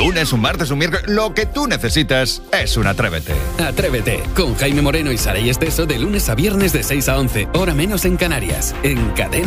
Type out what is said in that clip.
lunes, un martes, un miércoles, lo que tú necesitas es un Atrévete. Atrévete, con Jaime Moreno y Saray Esteso de lunes a viernes de 6 a 11, hora menos en Canarias, en Cadena